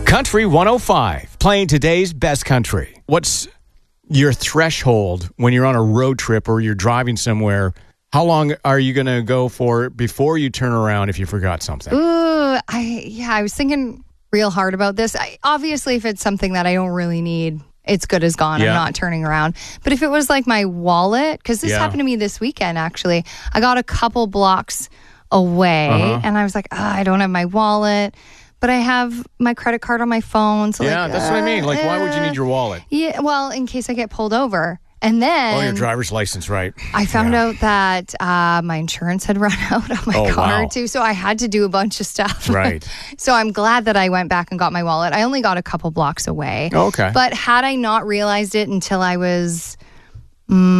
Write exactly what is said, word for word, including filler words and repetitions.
Country one oh five, playing today's best country. What's your threshold when you're on a road trip or you're driving somewhere? How long are you going to go for before you turn around if you forgot something? Ooh, I yeah, I was thinking real hard about this. I, obviously, if it's something that I don't really need, it's good as gone. Yeah. I'm not turning around. But if it was like my wallet, because this Yeah. happened to me this weekend, actually. I got a couple blocks away, Uh-huh. and I was like, oh, I don't have my wallet. But I have my credit card on my phone. So Yeah, like, that's what I mean. Like, why would you uh, need your wallet? Yeah, well, in case I get pulled over. And then Oh, your driver's license, right? I found Yeah. out that uh, my insurance had run out on my Oh, car wow. too. So I had to do a bunch of stuff. Right. So I'm glad that I went back and got my wallet. I only got a couple blocks away. Okay. But had I not realized it until I was... Mm,